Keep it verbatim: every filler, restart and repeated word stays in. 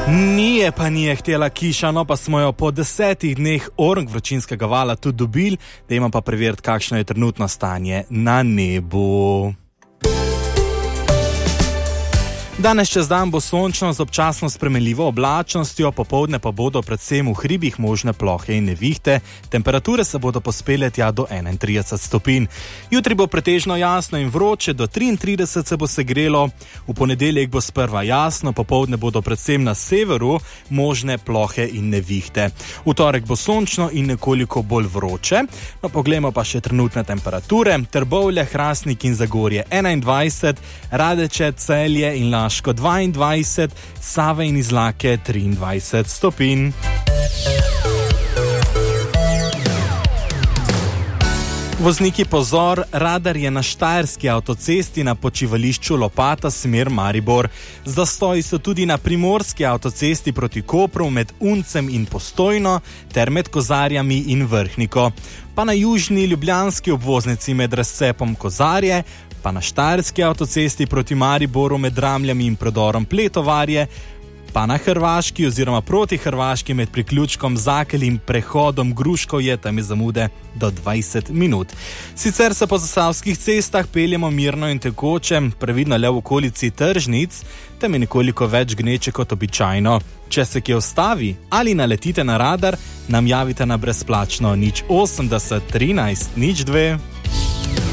Nije pa nije htela kiša, no pa smo jo po desetih dneh orng vročinskega vala tudi dobili, da imam pa preveriti, kakšno je trenutno stanje na nebu. Danes čez dan bo sončno z občasno spremenljivo oblačnostjo, popoldne pa bodo predvsem v hribih možne plohe in nevihte, temperature se bodo pospele tja do enaintrideset stopinj. Jutri bo pretežno jasno in vroče, do triintrideset se bo segrelo, v ponedeljek bo sprva jasno, popoldne bodo predvsem na severu možne plohe in nevihte. V torek bo sončno in nekoliko bolj vroče, no poglejmo pa še trenutne temperature. Trbovlje, Hrastnik in Zagorje enaindvajset, Radeče, Celje in Laško dvaindvajset, Save in Izlake triindvajset stopinj. Vozniki pozor, radar je na štajerski avtocesti na počivališču Lopata smer Maribor. Zastoji so tudi na primorski avtocesti proti Kopru med Uncem in Postojno ter med Kozarjami in Vrhniko. Pa na južni ljubljanski obvoznici med razcepom Kozarje, pa na štajerski avtocesti proti Mariboru med Ramljami in predorom Pletovarje, pa na hrvaški oziroma proti hrvaški med priključkom Zakelj in prehodom Gruškovje, tam je zamude do dvajset minut. Sicer se po zasavskih cestah peljemo mirno in tekoče, previdno le v okolici tržnic, tam je nekoliko več gneče kot običajno. Če se kje ustavi ali naletite na radar, nam javite na brezplačno nič osemdeset trinajst nič dve.